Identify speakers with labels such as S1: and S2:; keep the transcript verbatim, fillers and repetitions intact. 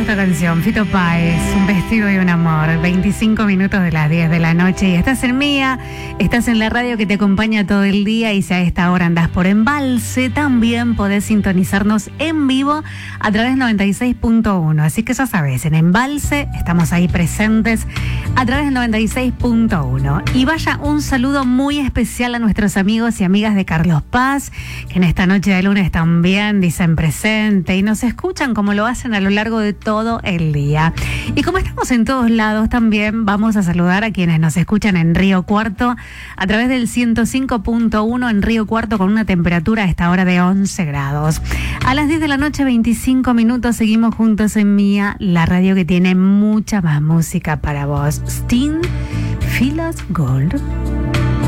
S1: esta canción, Fito Páez, Un vestido y un amor, veinticinco minutos de las diez de la noche y estás en Mía, estás en la radio que te acompaña todo el día y si a esta hora andás por Embalse, también podés sintonizarnos en vivo a través de noventa y seis punto uno, así que ya sabes, en Embalse estamos ahí presentes a través de noventa y seis punto uno. Y vaya un saludo muy especial a nuestros amigos y amigas de Carlos Paz, que en esta noche de lunes también dicen presente y nos escuchan como lo hacen a lo largo de todo el día. Y como estamos en todos lados, también vamos a saludar a quienes nos escuchan en Río Cuarto a través del ciento cinco punto uno en Río Cuarto con una temperatura a esta hora de once grados. A las diez de la noche, veinticinco minutos, seguimos juntos en Mía, la radio que tiene mucha más música para vos. Sting, Filas Gold.